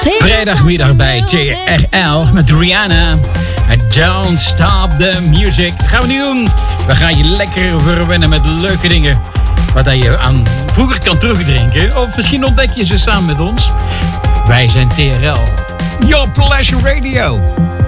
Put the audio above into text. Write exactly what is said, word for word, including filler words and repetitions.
Vrijdagmiddag bij T R L met Rihanna. Don't Stop the Music. Dat gaan we nu doen. We gaan je lekker verwennen met leuke dingen. Wat je aan vroeger kan terugdrinken. Of misschien ontdek je ze samen met ons. Wij zijn T R L. Your Pleasure Radio.